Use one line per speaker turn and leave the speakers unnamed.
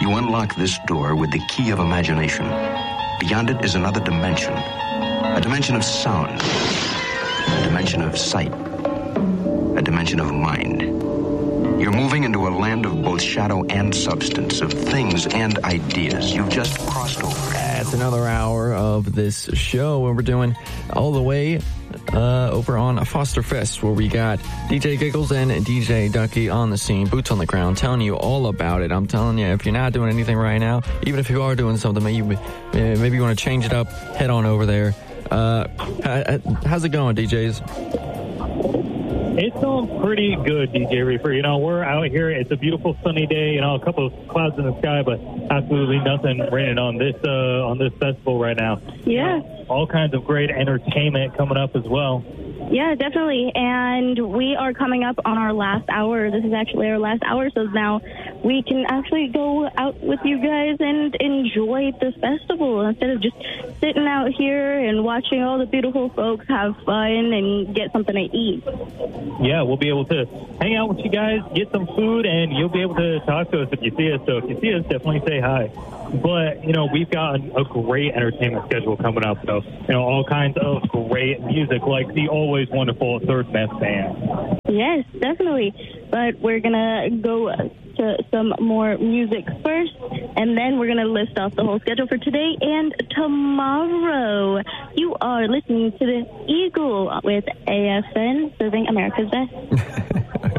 You unlock this door with the key of imagination. Beyond it is another dimension. A dimension of sound. A dimension of sight. A dimension of mind. You're moving into a land of both shadow and substance, of things and ideas. You've just crossed over.
It's another hour of this show, and we're doing all the way over on Foster Fest, where we got DJ Giggles and DJ Ducky on the scene, boots on the ground, telling you all about it. I'm telling you, if you're not doing anything right now, even if you are doing something, maybe you want to change it up, head on over there. How's it going, DJs?
It's going pretty good, DJ Reaper. You know, we're out here. It's a beautiful sunny day. You know, a couple of clouds in the sky, but absolutely nothing raining on this festival right now.
Yeah.
All kinds of great entertainment coming up as well.
Yeah, definitely. And we are coming up on our last hour. This is actually our last hour, so now we can actually go out with you guys and enjoy the festival instead of just sitting out here and watching all the beautiful folks have fun and get something to eat.
Yeah, we'll be able to hang out with you guys, get some food, and you'll be able to talk to us if you see us. So if you see us, definitely say hi. But, you know, we've got a great entertainment schedule coming up, though. You know, all kinds of great music, like the always wonderful Third Best Band.
Yes, definitely. But we're going to go to some more music first, and then we're going to list off the whole schedule for today and tomorrow. You are listening to the Eagle with AFN, serving America's best.